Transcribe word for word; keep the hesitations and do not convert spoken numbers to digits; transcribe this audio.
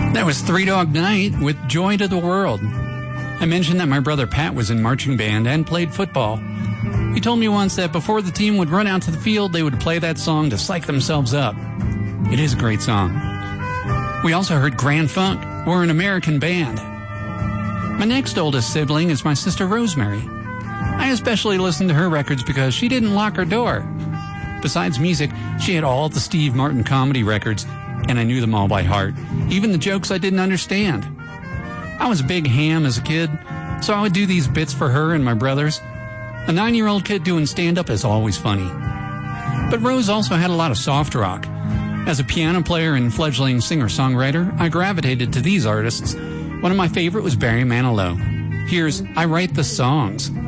That was Three Dog Night with Joy to the World. I mentioned that my brother Pat was in marching band and played football. He told me once that before the team would run out to the field, they would play that song to psych themselves up. It is a great song. We also heard Grand Funk. We're an American band. My next oldest sibling is my sister Rosemary. I especially listened to her records because she didn't lock her door. Besides music, she had all the Steve Martin comedy records, and I knew them all by heart, even the jokes I didn't understand. I was a big ham as a kid, so I would do these bits for her and my brothers. A nine-year-old kid doing stand-up is always funny. But Rose also had a lot of soft rock. As a piano player and fledgling singer-songwriter, I gravitated to these artists. One of my favorite was Barry Manilow. Here's I Write the Songs.